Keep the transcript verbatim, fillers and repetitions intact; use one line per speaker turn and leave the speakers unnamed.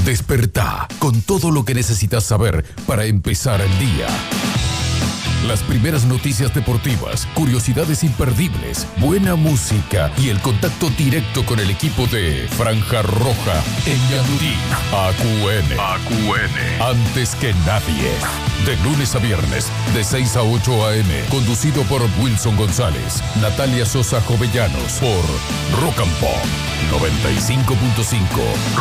Despertá con todo lo que necesitas saber para empezar el día. Las primeras noticias deportivas, curiosidades imperdibles, buena música y el contacto directo con el equipo de Franja Roja en Ñandutí. A Q N. A Q N. Antes que nadie. De lunes a viernes, de seis a ocho a eme. Conducido por Wilson González, Natalia Sosa Jovellanos. Por Rock and Pop noventa y cinco punto cinco.